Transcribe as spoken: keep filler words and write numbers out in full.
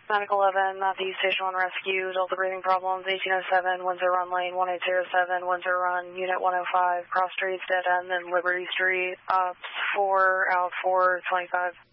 Medical eleven, Northeast Station one Rescue, Delta breathing problems, eighteen oh seven, Windsor Run Lane, one eight zero seven, Windsor Run, Unit one oh five, Cross Streets, Dead End, and Liberty Street, ops four, out four, twenty-five.